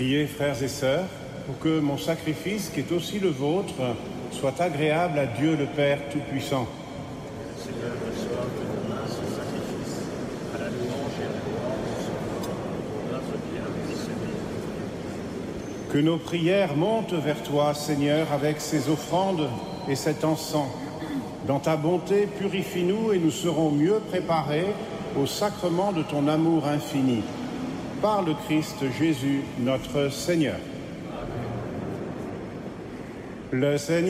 Priez, frères et sœurs, pour que mon sacrifice, qui est aussi le vôtre, soit agréable à Dieu le Père Tout-Puissant. Seigneur, reçois de nos mains ce sacrifice, à la louange et à la gloire de son nom, pour notre bien et celui. Que nos prières montent vers toi, Seigneur, avec ces offrandes et cet encens. Dans ta bonté, purifie-nous et nous serons mieux préparés au sacrement de ton amour infini. Par le Christ Jésus, notre Seigneur. Le Seigneur